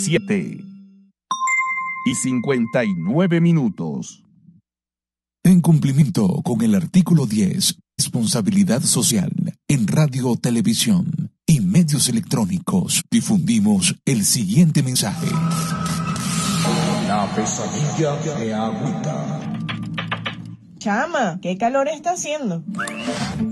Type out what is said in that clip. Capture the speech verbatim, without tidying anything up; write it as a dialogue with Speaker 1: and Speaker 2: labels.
Speaker 1: siete y cincuenta y nueve minutos.
Speaker 2: En cumplimiento con el artículo diez, responsabilidad social, en radio, televisión y medios electrónicos, difundimos el siguiente mensaje.
Speaker 3: La pesadilla de Agüita.
Speaker 4: Chama, ¿qué calor está haciendo?